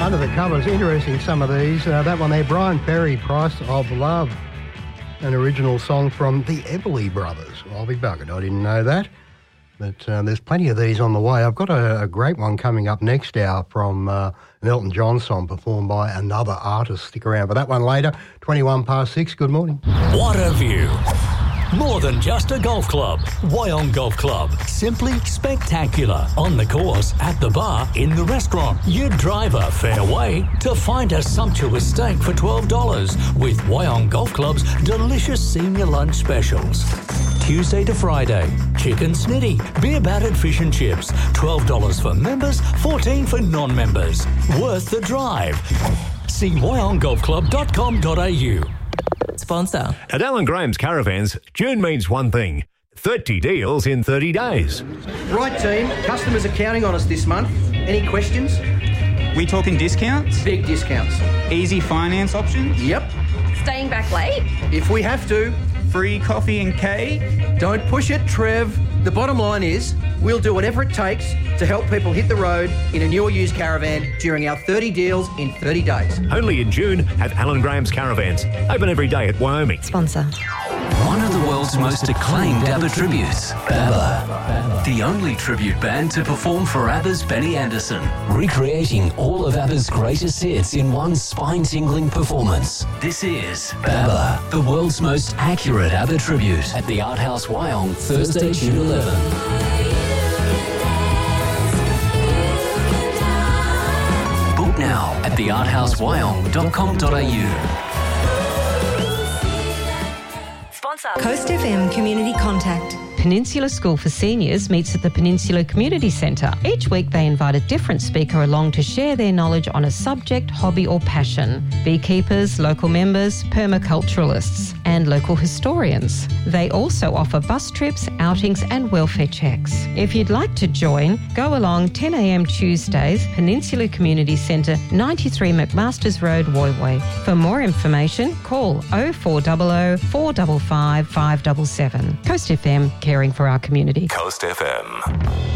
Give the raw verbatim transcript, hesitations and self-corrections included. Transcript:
Under the Covers, interesting some of these. Uh, that one there, Brian Perry, Price of Love, an original song from the Everly Brothers. I'll be buggered, I didn't know that. But uh, there's plenty of these on the way. I've got a, a great one coming up next hour from uh, an Elton John song performed by another artist. Stick around for that one later. twenty-one past six, good morning. What a view. More than just a golf club. Wyong Golf Club. Simply spectacular. On the course, at the bar, in the restaurant. You drive a fair way to find a sumptuous steak for twelve dollars with Wyong Golf Club's delicious senior lunch specials. Tuesday to Friday, chicken snitty, beer battered fish and chips. twelve dollars for members, fourteen dollars for non-members. Worth the drive. See wyong golf club dot com dot a u. Sponsor. At Alan Graham's Caravans, June means one thing. thirty deals in thirty days. Right, team. Customers are counting on us this month. Any questions? We talking discounts? Big discounts. Easy finance options? Yep. Staying back late? If we have to. Free coffee and cake? Don't push it, Trev. The bottom line is, we'll do whatever it takes to help people hit the road in a new or used caravan during our thirty deals in thirty days. Only in June at Alan Graham's Caravans. Open every day at Wyoming. Sponsor. One of the world's most acclaimed ABBA tributes, ABBA. The only tribute band to perform for ABBA's Benny Andersson. Recreating all of ABBA's greatest hits in one spine-tingling performance. This is ABBA, the world's most accurate ABBA tribute at the Art House Wyong, Thursday, June eleventh. Book now at the art house wyong dot com dot a u. Coast F M Community Contact. Peninsula School for Seniors meets at the Peninsula Community Centre. Each week they invite a different speaker along to share their knowledge on a subject, hobby or passion. Beekeepers, local members, permaculturalists and local historians. They also offer bus trips, outings and welfare checks. If you'd like to join, go along ten a m Tuesdays, Peninsula Community Centre, ninety-three McMasters Road, Woy Woy. For more information, call oh four hundred, four five five, five seven seven. Coast F M, caring for our community. Coast F M.